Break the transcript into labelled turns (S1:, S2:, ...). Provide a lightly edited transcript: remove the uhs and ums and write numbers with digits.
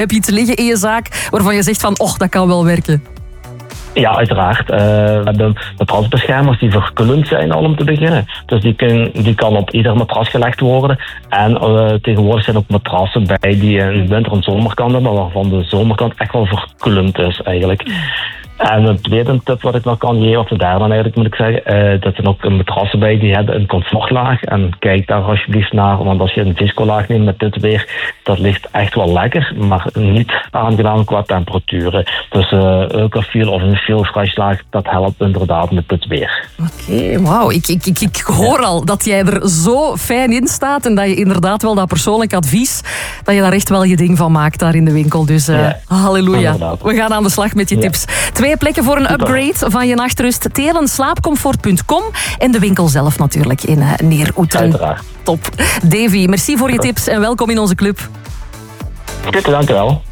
S1: Heb je iets liggen in je zaak waarvan je zegt van, dat kan wel werken?
S2: Ja, uiteraard. We hebben matrasbeschermers die verkullend zijn al om te beginnen. Dus die kan op ieder matras gelegd worden. En tegenwoordig zijn ook matrassen bij die een winter- en zomerkant hebben, waarvan de zomerkant echt wel verkullend is eigenlijk. En een tweede tip wat ik nog kan geven, of de derde eigenlijk moet ik zeggen, dat zijn ook matrassen bij die hebben een comfortlaag. En kijk daar alsjeblieft naar, want als je een viscolaag neemt met dit weer, dat ligt echt wel lekker, maar niet aangenaam qua temperaturen. Dus Ultrafil of een Feel Fresh laag, dat helpt inderdaad met dit weer.
S1: Oké, wauw. Ik hoor al dat jij er zo fijn in staat en dat je inderdaad wel dat persoonlijk advies, dat je daar echt wel je ding van maakt daar in de winkel. Dus halleluja.
S2: Inderdaad.
S1: We gaan aan de slag met je tips. 2 plekken voor een upgrade van je nachtrust. Telenslaapcomfort.com en de winkel zelf natuurlijk in Neer-Oeteren.
S2: Uiteraard.
S1: Top. Davy, merci voor je tips en welkom in onze club.
S2: Dank u wel.